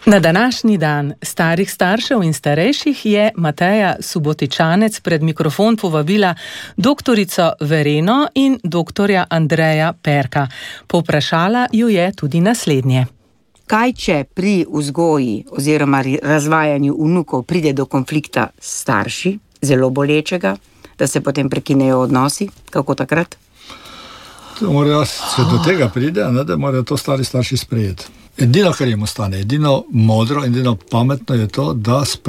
Na današnji dan starih staršev in starejših je Mateja Subotičanec pred mikrofon povabila doktorico Vereno in doktorja Andreja Perka. Povprašala ju je tudi naslednje. Kaj če pri vzgoji oziroma razvajanju vnukov pride do konflikta s starši, zelo bolečega, da se potem prekinejo odnosi? Kako takrat? Se do tega pride, da morajo to stari starši sprejeti. Edino, kar jim ostane, edino modro, edino pametno je to, da